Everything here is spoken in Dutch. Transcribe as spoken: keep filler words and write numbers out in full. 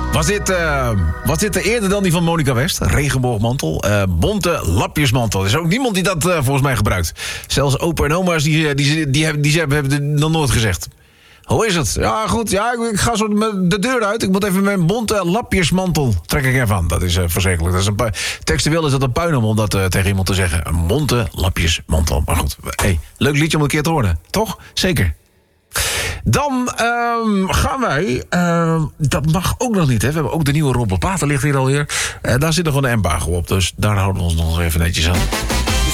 Was dit, uh, was dit eerder dan die van Monica West? Regenboogmantel. Uh, bonte lapjesmantel. Er is ook niemand die dat uh, volgens mij gebruikt. Zelfs opa en oma's die, die, die, die, hebben, die hebben het nog nooit gezegd. Hoe is het? Ja, goed. Ja, ik ga zo de deur uit. Ik moet even mijn bonte lapjesmantel trek ik even aan. Dat is uh, verschrikkelijk. Dat is een pu- Textueel is dat een puin om dat uh, tegen iemand te zeggen. Een bonte lapjesmantel. Maar goed, hey, leuk liedje om een keer te horen. Toch? Zeker. Dan um, gaan wij, uh, dat mag ook nog niet, hè. We hebben ook de nieuwe Robert Pater ligt hier alweer. Uh, daar zit nog een embargo op, dus daar houden we ons nog even netjes aan.